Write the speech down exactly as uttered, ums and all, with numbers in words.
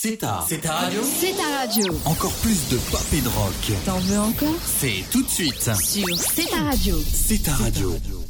C'est ta, c'est ta radio. C'est ta radio. Encore plus de pop et de rock. T'en veux encore? C'est tout de suite Sur C'est ta radio. C'est ta radio.